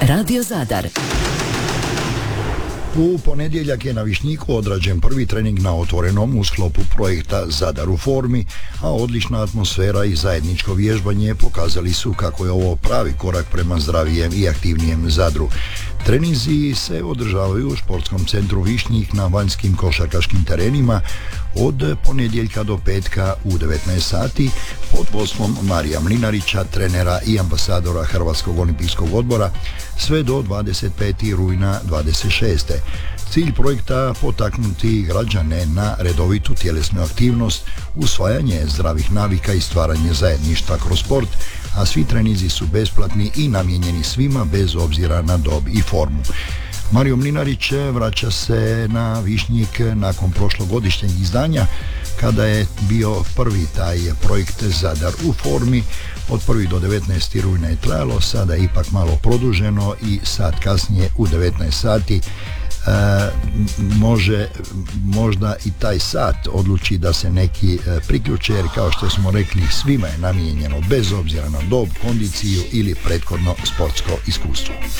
Radio Zadar. U ponedjeljak je na Višnjiku odrađen prvi trening na otvorenom u sklopu projekta Zadar u formi, a odlična atmosfera i zajedničko vježbanje pokazali su kako je ovo pravi korak prema zdravijem i aktivnijem Zadru. Treninzi se održavaju u Športskom centru Višnjik na vanjskim košarkaškim terenima od ponedjeljka do petka u 19 sati pod vodstvom Marija Mlinarića, trenera i ambasadora Hrvatskog olimpijskog odbora, sve do 25. rujna 26. Cilj projekta potaknuti građane na redovitu tjelesnu aktivnost, usvajanje zdravih navika i stvaranje zajedništva kroz sport, a svi treninzi su besplatni i namijenjeni svima bez obzira na dob i formu. Mario Mlinarić vraća se na Višnjik nakon prošlogodišnjeg izdanja kada je bio prvi taj projekt Zadar u formi. Od 1. do 19. rujna je trajalo, sada je ipak malo produženo i sat kasnije u 19 sati možda i taj sat odluči da se neki priključe, jer kao što smo rekli, svima je namijenjeno bez obzira na dob, kondiciju ili prethodno sportsko iskustvo.